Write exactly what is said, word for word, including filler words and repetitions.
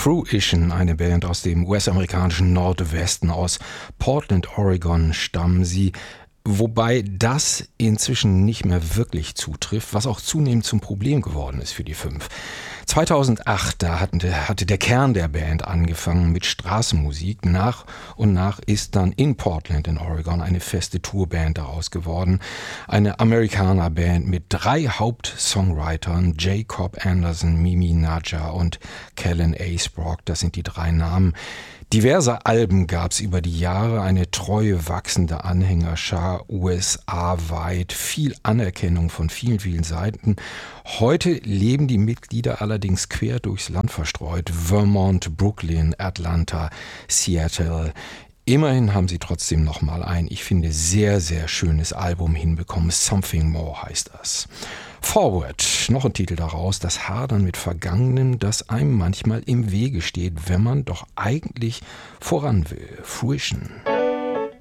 Fruition, eine Band aus dem US-amerikanischen Nordwesten, aus Portland, Oregon stammen sie. Wobei das inzwischen nicht mehr wirklich zutrifft, was auch zunehmend zum Problem geworden ist für die Fünf. zweitausendacht, da hatte, hatte der Kern der Band angefangen mit Straßenmusik. Nach und nach ist dann in Portland in Oregon eine feste Tourband daraus geworden. Eine Amerikaner-Band mit drei Hauptsongwritern, Jacob Anderson, Mimi Nadja und Kellen Acebrook, das sind die drei Namen. Diverse Alben gab es über die Jahre, eine treue, wachsende Anhängerschar, U S A-weit, viel Anerkennung von vielen, vielen Seiten. Heute leben die Mitglieder allerdings quer durchs Land verstreut. Vermont, Brooklyn, Atlanta, Seattle. Immerhin haben sie trotzdem nochmal ein, ich finde, sehr, sehr schönes Album hinbekommen. Something More heißt das. Forward, noch ein Titel daraus, das Hadern mit Vergangenem, das einem manchmal im Wege steht, wenn man doch eigentlich voran will. Fruition.